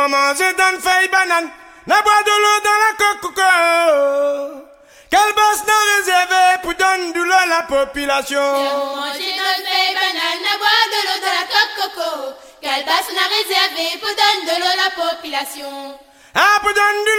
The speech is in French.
manger d'une feuille banane, n'a boire de l'eau dans la coco. Quelle bosse n'a réservé pour donner de l'eau à la population. Manger d'une feuille banane, n'a boire de l'eau dans la coco. Quelle bosse n'a réservé pour donner de l'eau à la population. Ah, pour donner de l'eau.